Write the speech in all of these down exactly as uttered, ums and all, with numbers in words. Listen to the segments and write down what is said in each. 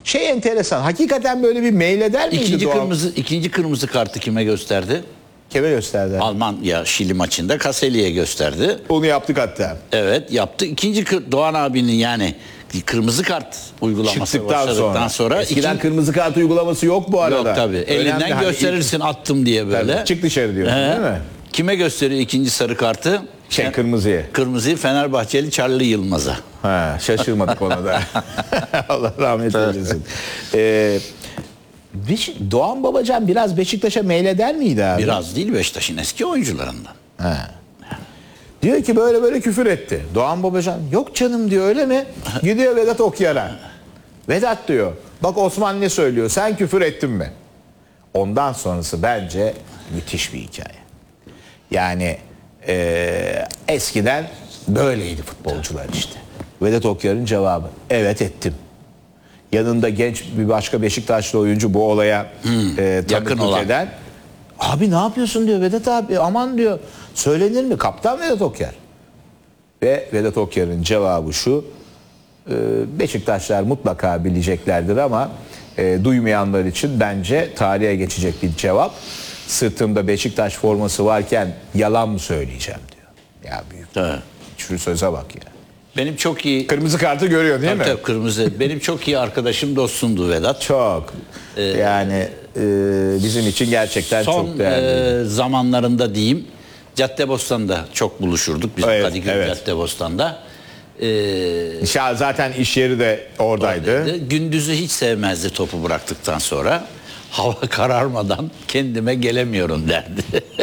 Şey enteresan. Hakikaten böyle bir meyleder miydi İkinci Doğan? kırmızı ikinci kırmızı kartı kime gösterdi? Kime gösterdi? Almanya Şili maçında Kaseli'ye gösterdi. Onu yaptık hatta. Evet, yaptı. İkinci kır- Doğan abinin yani kırmızı kart uygulaması Çıktıktan başladıktan sonra. sonra, Eskiden ikinci- kırmızı kart uygulaması yok bu arada. yok tabii. Önemli, Elinden hani gösterirsin attım diye böyle. Tabii, çık dışarı diyorsun, He. değil mi? Kime gösteriyor ikinci sarı kartı? Şey Fe- kırmızıya. Kırmızıyı Fenerbahçeli Charlie Yılmaz'a. Ha, şaşırmadık ona da. Allah rahmet eylesin. Ee, Beşik- Doğan Babacan biraz Beşiktaş'a meyleder miydi abi? Biraz değil, Beşiktaş'ın eski oyuncularından. Ha. Diyor ki böyle böyle küfür etti. Doğan Babacan yok canım diyor, öyle mi? Gidiyor Vedat Okyar'a. Vedat diyor bak Osman ne söylüyor, sen küfür ettin mi? Ondan sonrası bence müthiş bir hikaye. Yani eee, eskiden böyleydi futbolcular işte. Vedat Okyar'ın cevabı evet ettim. Yanında genç bir başka Beşiktaşlı oyuncu bu olaya hmm, e, tanıklık olan. eden. Abi ne yapıyorsun diyor Vedat abi, aman diyor, söylenir mi? Kaptan Vedat Okyar. Ve Vedat Okyar'ın cevabı şu: e, Beşiktaşlar mutlaka bileceklerdir ama e, duymayanlar için bence tarihe geçecek bir cevap. Sırtımda Beşiktaş forması varken yalan mı söyleyeceğim diyor. Ya büyük. Evet. Şu söze bak ya. Benim çok iyi Kırmızı kartı görüyor değil tabii, mi? tabii, kırmızı. Benim çok iyi arkadaşım, dostumdu Vedat. Çok. Yani e, bizim için gerçekten Son çok değerli. e, zamanlarında diyeyim, Caddebostan'da çok buluşurduk biz, Evet, Kadıköy evet. Caddebostan'da. E, Şah zaten iş yeri de oradaydı. Gündüzü hiç sevmezdi topu bıraktıktan sonra. Hava kararmadan kendime gelemiyorum derdi.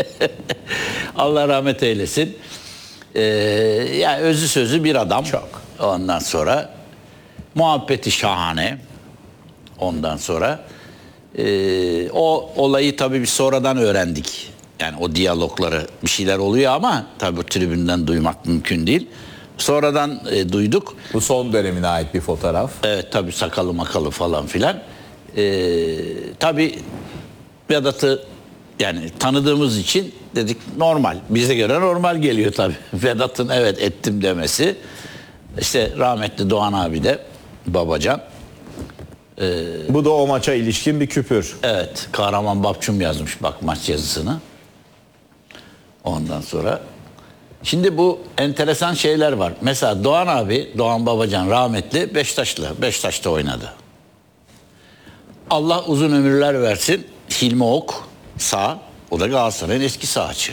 Allah rahmet eylesin. Ee, yani özü sözü bir adam. Çok. Ondan sonra muhabbeti şahane. Ondan sonra e, o olayı tabii biz sonradan öğrendik. Yani o diyalogları, bir şeyler oluyor ama tabii tribünden duymak mümkün değil. Sonradan e, duyduk. Bu son dönemine ait bir fotoğraf. Evet tabii, sakalı makalı falan filan. Ee, tabii Vedat'ı yani tanıdığımız için dedik normal. Bize göre normal geliyor tabii. Vedat'ın evet ettim demesi. İşte rahmetli Doğan abi de, Babacan. Bu da o maça ilişkin bir küpür. Evet, Kahraman Babçum yazmış bak maç yazısını. Ondan sonra şimdi bu enteresan şeyler var. Mesela Doğan abi, Doğan Babacan rahmetli Beşiktaşlı. Beşiktaş'ta oynadı. Allah uzun ömürler versin. Hilmi Ok sağ. O da Galatasaray'ın eski sağ açığı.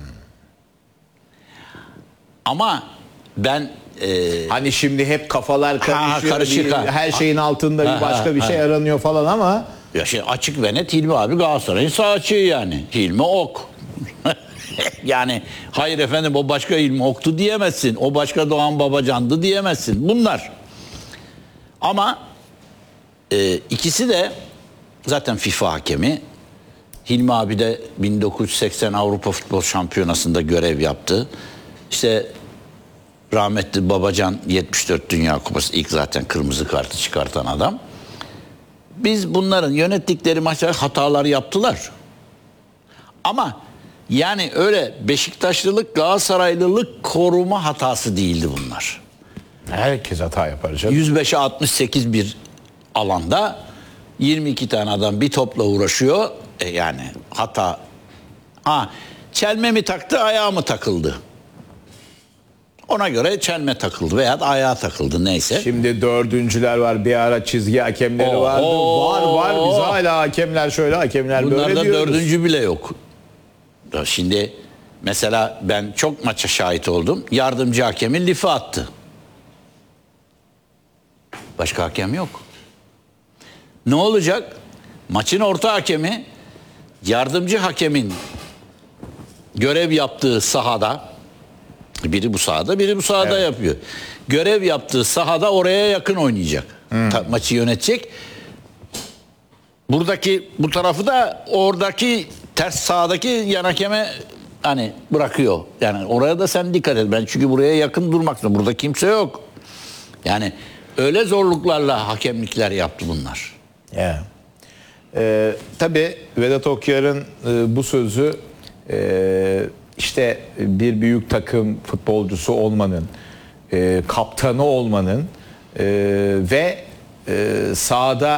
Ama ben e, Hani şimdi hep kafalar karışıyor. karışık, bir- ha. her şeyin altında Ha, bir başka ha, bir şey ha. aranıyor falan ama ya şey açık ve net Hilmi abi Galatasaray'ın sağ açığı yani. Hilmi Ok. Yani hayır efendim o başka Hilmi Ok'tu diyemezsin. O başka Doğan Babacan'dı diyemezsin. Bunlar. Ama e, ikisi de zaten FIFA hakemi. Hilmi abi de bin dokuz yüz seksen Avrupa Futbol Şampiyonası'nda görev yaptı. İşte rahmetli Babacan yetmiş dört Dünya Kupası, ilk zaten kırmızı kartı çıkartan adam. Biz bunların yönettikleri maçlar hatalar yaptılar. Ama yani öyle Beşiktaşlılık, Galatasaraylılık koruma hatası değildi bunlar. herkes hata yapar canım. yüz beşe altmış sekiz bir alanda yirmi iki tane adam bir topla uğraşıyor. E yani hata. Ha, çelme mi taktı, ayağı mı takıldı? Ona göre çelme takıldı veya ayağı takıldı, neyse. Şimdi dördüncüler var, bir ara çizgi hakemleri Oo, vardı. oo, var var biz oo. hala hakemler şöyle, hakemler böyle Bunlarda diyoruz. dördüncü bile yok. Ya şimdi mesela ben çok maça şahit oldum. Yardımcı hakemin lifi attı. Başka hakem yok. Ne olacak? Maçın orta hakemi yardımcı hakemin görev yaptığı sahada, biri bu sahada biri bu sahada Evet. yapıyor. Görev yaptığı sahada oraya yakın oynayacak. Ta- maçı yönetecek. Buradaki bu tarafı da oradaki ters sahadaki yan hakeme hani bırakıyor. Yani oraya da sen dikkat et. Ben çünkü buraya yakın durmak zorunda. Burada kimse yok. Yani öyle zorluklarla hakemlikler yaptı bunlar. Yeah. Ee, tabii Vedat Okyar'ın e, bu sözü e, işte bir büyük takım futbolcusu olmanın, e, kaptanı olmanın e, ve e, sahada